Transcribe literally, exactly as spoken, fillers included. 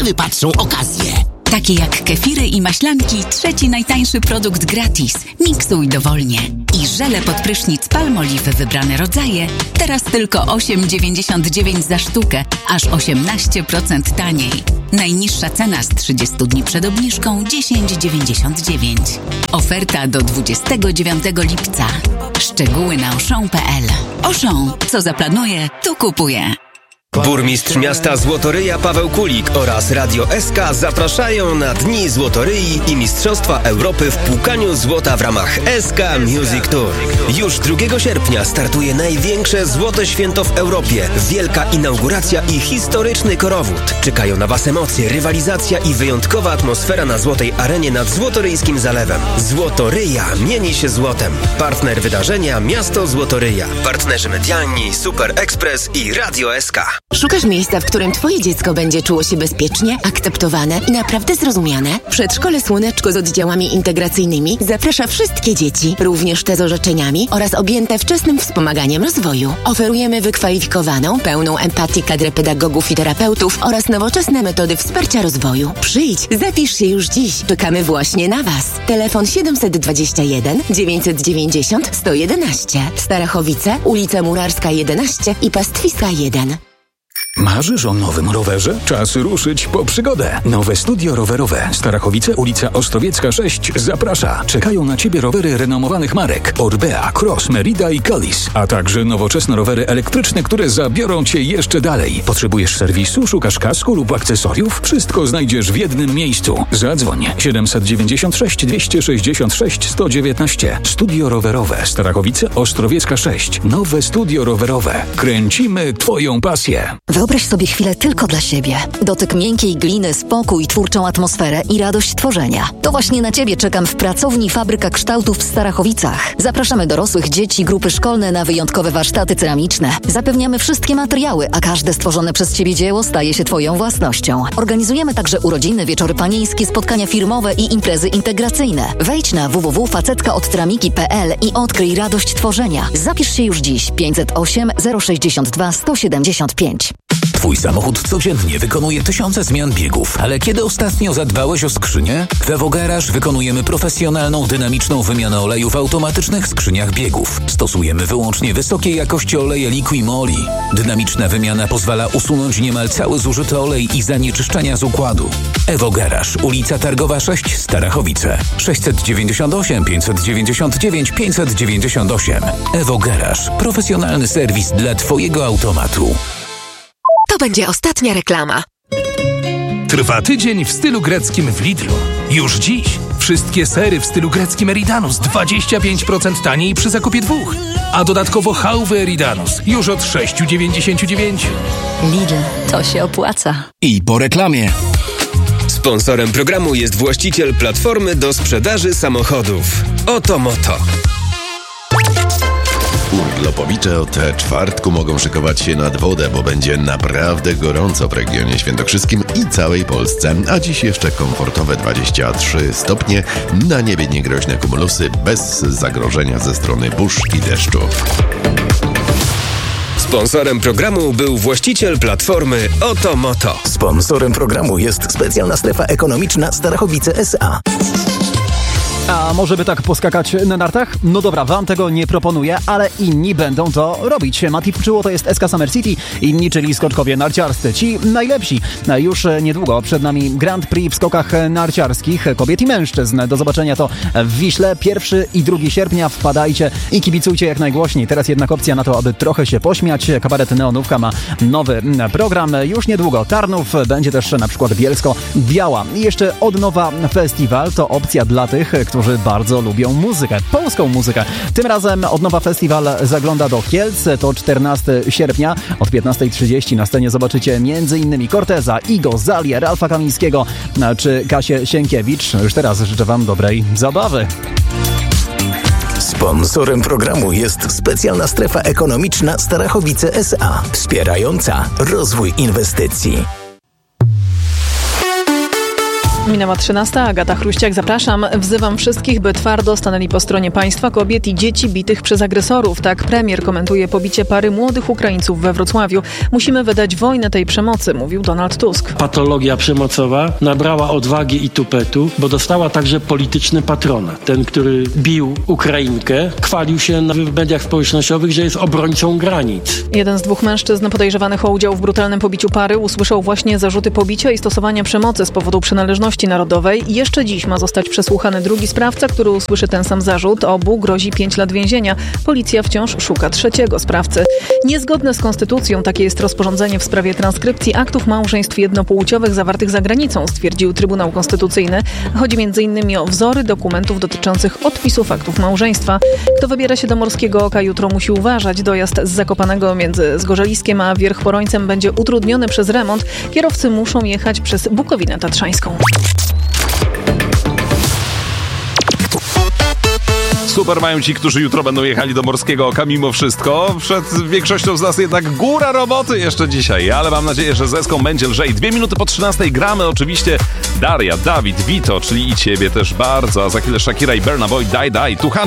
wypatrzą okazję. Takie jak kefiry i maślanki, trzeci najtańszy produkt gratis. Miksuj dowolnie. I żele pod prysznic Palmolive wybrane rodzaje, teraz tylko osiem dziewięćdziesiąt dziewięć za sztukę, aż osiemnaście procent taniej. Najniższa cena z trzydziestu dni przed obniżką dziesięć dziewięćdziesiąt dziewięć. Oferta do dwudziestego dziewiątego lipca. Szczegóły na auchan kropka p l. Auchan, co zaplanuje, to kupuje. Burmistrz miasta Złotoryja Paweł Kulik oraz Radio S K zapraszają na Dni Złotoryi i Mistrzostwa Europy w płukaniu złota w ramach S K Music Tour. Już drugiego sierpnia startuje największe złote święto w Europie. Wielka inauguracja i historyczny korowód. Czekają na Was emocje, rywalizacja i wyjątkowa atmosfera na Złotej Arenie nad Złotoryjskim Zalewem. Złotoryja mieni się złotem. Partner wydarzenia Miasto Złotoryja. Partnerzy medialni Super Express i Radio S K. Szukasz miejsca, w którym Twoje dziecko będzie czuło się bezpiecznie, akceptowane i naprawdę zrozumiane? Przedszkole Słoneczko z oddziałami integracyjnymi zaprasza wszystkie dzieci, również te z orzeczeniami oraz objęte wczesnym wspomaganiem rozwoju. Oferujemy wykwalifikowaną, pełną empatii kadrę pedagogów i terapeutów oraz nowoczesne metody wsparcia rozwoju. Przyjdź, zapisz się już dziś. Czekamy właśnie na Was. Telefon siedem dwa jeden, dziewięć dziewięć zero, sto jedenaście. Starachowice, ulica Murarska jedenaście i Pastwiska jeden. Marzysz o nowym rowerze? Czas ruszyć po przygodę. Nowe studio rowerowe Starachowice, ulica Ostrowiecka sześć zaprasza. Czekają na Ciebie rowery renomowanych marek Orbea, Cross, Merida i Kalis, a także nowoczesne rowery elektryczne, które zabiorą Cię jeszcze dalej. Potrzebujesz serwisu, szukasz kasku lub akcesoriów? Wszystko znajdziesz w jednym miejscu. Zadzwoń siedem dziewięć sześć, dwieście sześćdziesiąt sześć, sto dziewiętnaście. Studio rowerowe Starachowice, Ostrowiecka sześć. Nowe studio rowerowe. Kręcimy Twoją pasję. Wyobraź sobie chwilę tylko dla siebie. Dotyk miękkiej gliny, spokój, twórczą atmosferę i radość tworzenia. To właśnie na Ciebie czekam w pracowni Fabryka Kształtów w Starachowicach. Zapraszamy dorosłych, dzieci, grupy szkolne na wyjątkowe warsztaty ceramiczne. Zapewniamy wszystkie materiały, a każde stworzone przez Ciebie dzieło staje się Twoją własnością. Organizujemy także urodziny, wieczory panieńskie, spotkania firmowe i imprezy integracyjne. Wejdź na w w w kropka facetka od ceramiki kropka p l i odkryj radość tworzenia. Zapisz się już dziś. pięćset osiem, zero sześćdziesiąt dwa, sto siedemdziesiąt pięć. Twój samochód codziennie wykonuje tysiące zmian biegów, ale kiedy ostatnio zadbałeś o skrzynię? W Evo Garage wykonujemy profesjonalną, dynamiczną wymianę oleju w automatycznych skrzyniach biegów. Stosujemy wyłącznie wysokiej jakości oleje Liqui-Moly. Dynamiczna wymiana pozwala usunąć niemal cały zużyty olej i zanieczyszczenia z układu. Evo Garage, ulica Targowa sześć, Starachowice. sześćset dziewięćdziesiąt osiem, pięćset dziewięćdziesiąt dziewięć, pięćset dziewięćdziesiąt osiem. Evo Garage. Profesjonalny serwis dla Twojego automatu. To będzie ostatnia reklama. Trwa tydzień w stylu greckim w Lidlu. Już dziś wszystkie sery w stylu greckim Eridanus dwadzieścia pięć procent taniej przy zakupie dwóch. A dodatkowo chałwy Eridanus już od sześć dziewięćdziesiąt dziewięć. Lidl, to się opłaca. I po reklamie. Sponsorem programu jest właściciel platformy do sprzedaży samochodów. Oto Moto. Urlopowicze od czwartku mogą szykować się nad wodę, bo będzie naprawdę gorąco w regionie świętokrzyskim i całej Polsce. A dziś jeszcze komfortowe dwadzieścia trzy stopnie, na niebie niegroźne kumulusy bez zagrożenia ze strony burz i deszczu. Sponsorem programu był właściciel platformy Oto Moto. Sponsorem programu jest specjalna strefa ekonomiczna Starachowice S A. A może by tak poskakać na nartach? No dobra, wam tego nie proponuję, ale inni będą to robić. Mati Pczuło to jest S K Summer City, inni, czyli skoczkowie narciarscy. Ci najlepsi. Już niedługo przed nami Grand Prix w skokach narciarskich kobiet i mężczyzn. Do zobaczenia to w Wiśle. pierwszego i drugiego sierpnia wpadajcie i kibicujcie jak najgłośniej. Teraz jednak opcja na to, aby trochę się pośmiać. Kabaret Neonówka ma nowy program. Już niedługo Tarnów, będzie też na przykład Bielsko-Biała. I jeszcze od nowa festiwal to opcja dla tych, którzy bardzo lubią muzykę, polską muzykę. Tym razem od nowa festiwal zagląda do Kielc. To czternastego sierpnia od piętnasta trzydzieści na scenie zobaczycie m.in. Corteza, Igo, Zalię, Ralfa Kamińskiego czy Kasię Sienkiewicz. Już teraz życzę wam dobrej zabawy. Sponsorem programu jest specjalna strefa ekonomiczna Starachowice S A, wspierająca rozwój inwestycji. Minęła trzynasta, Agata Chruściak, zapraszam. Wzywam wszystkich, by twardo stanęli po stronie państwa, kobiet i dzieci bitych przez agresorów. Tak premier komentuje pobicie pary młodych Ukraińców we Wrocławiu. Musimy wydać wojnę tej przemocy, mówił Donald Tusk. Patologia przemocowa nabrała odwagi i tupetu, bo dostała także polityczny patronat. Ten, który bił Ukrainkę, chwalił się w mediach społecznościowych, że jest obrońcą granic. Jeden z dwóch mężczyzn podejrzewanych o udział w brutalnym pobiciu pary usłyszał właśnie zarzuty pobicia i stosowania przemocy z powodu przynależności narodowej. Jeszcze dziś ma zostać przesłuchany drugi sprawca, który usłyszy ten sam zarzut. Obu grozi pięć lat więzienia. Policja wciąż szuka trzeciego sprawcy. Niezgodne z konstytucją takie jest rozporządzenie w sprawie transkrypcji aktów małżeństw jednopłciowych zawartych za granicą, stwierdził Trybunał Konstytucyjny. Chodzi m.in. o wzory dokumentów dotyczących odpisów aktów małżeństwa. Kto wybiera się do Morskiego Oka, jutro musi uważać. Dojazd z Zakopanego między Zgorzeliskiem a Wierchporońcem będzie utrudniony przez remont. Kierowcy muszą jechać przez Bukowinę Tatrzańską. Super mają ci, którzy jutro będą jechali do Morskiego Oka mimo wszystko. Przed większością z nas jednak góra roboty jeszcze dzisiaj, ale mam nadzieję, że z Eską będzie lżej. Dwie minuty po trzynastej gramy oczywiście Daria, Dawid, Vito, czyli i ciebie też bardzo, a za chwilę Shakira i Burna Boy, Die Die. Tu